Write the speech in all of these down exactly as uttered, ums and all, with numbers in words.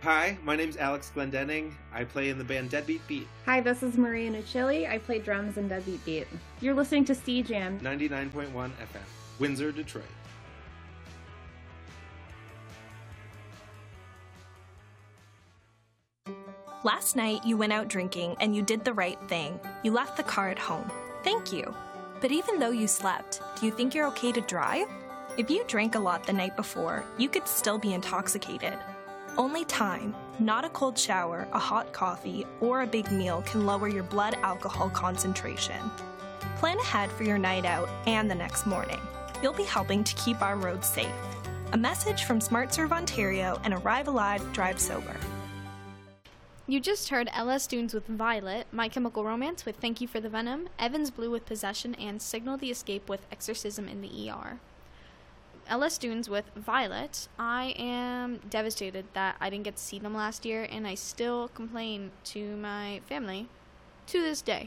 Hi, my name's Alex Glendenning. I play in the band Deadbeat Beat. Hi, this is Maria Nucilli. I play drums in Deadbeat Beat. You're listening to C Jam ninety-nine point one F M, Windsor, Detroit. Last night, you went out drinking and you did the right thing. You left the car at home. Thank you. But even though you slept, do you think you're okay to drive? If you drank a lot the night before, you could still be intoxicated. Only time, not a cold shower, a hot coffee, or a big meal can lower your blood alcohol concentration. Plan ahead for your night out and the next morning. You'll be helping to keep our roads safe. A message from SmartServe Ontario and Arrive Alive, Drive Sober. You just heard L S Dunes with Violet, My Chemical Romance with Thank You for the Venom, Evans Blue with Possession, and Signal the Escape with Exorcism in the E R. L S Dunes with Violet. I am devastated that I didn't get to see them last year, and I still complain to my family to this day.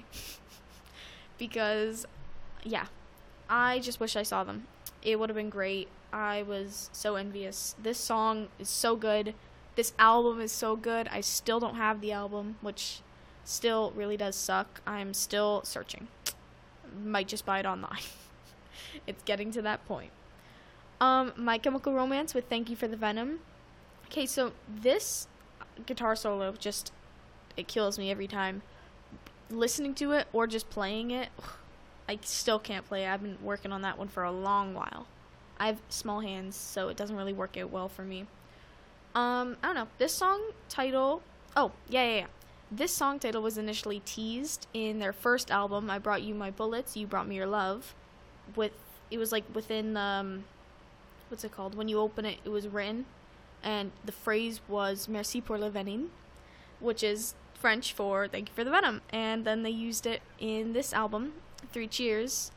Because, yeah, I just wish I saw them. It would have been great. I was so envious. This song is so good. This album is so good. I still don't have the album, which still really does suck. I'm still searching. Might just buy it online. It's getting to that point. Um, My Chemical Romance with Thank You for the Venom. Okay, so this guitar solo just, it kills me every time. Listening to it or just playing it, I still can't play it. I've been working on that one for a long while. I have small hands, so it doesn't really work out well for me. Um, I don't know. This song title, oh, yeah, yeah, yeah. This song title was initially teased in their first album, I Brought You My Bullets, You Brought Me Your Love. With, it was like within, um, what's it called? When you open it, it was written, and the phrase was Merci pour le venin, which is French for Thank You for the Venom. And then they used it in this album, Three Cheers,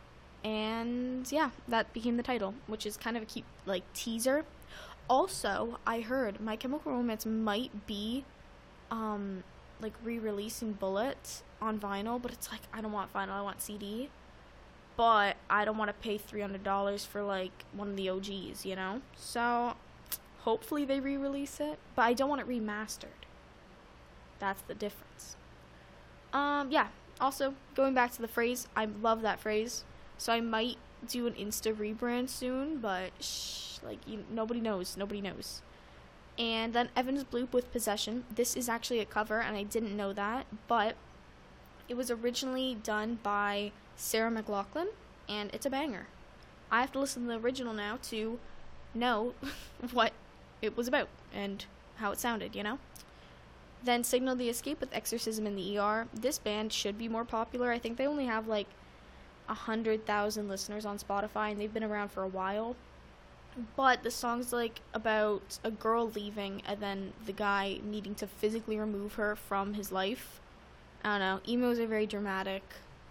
and yeah, that became the title, which is kind of a cute, like, teaser. Also, I heard My Chemical Romance might be, um, like, re-releasing Bullet on vinyl, but it's like, I don't want vinyl, I want C D. But I don't want to pay three hundred dollars for, like, one of the O Gs, you know? So, hopefully they re-release it, but I don't want it remastered. That's the difference. Um, yeah. Also, going back to the phrase, I love that phrase, so I might do an Insta rebrand soon, but shh, like, you, nobody knows, nobody knows. And then Evans Blue with Possession. This is actually a cover, and I didn't know that, but it was originally done by Sarah McLachlan, and it's a banger. I have to listen to the original now to know what it was about and how it sounded, you know? Then Signal the Escape with Exorcism in the E R. This band should be more popular. I think they only have like one hundred thousand listeners on Spotify, and they've been around for a while. But the song's like about a girl leaving and then the guy needing to physically remove her from his life. I don't know. Emos are very dramatic.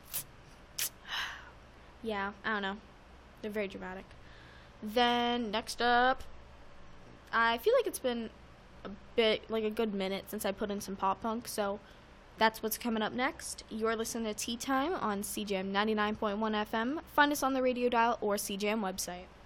Yeah, I don't know. They're very dramatic. Then next up, I feel like it's been a bit, like a good minute since I put in some pop punk, so that's what's coming up next. You're listening to Tea Time on C J M ninety-nine point one F M. Find us on the radio dial or C J M website.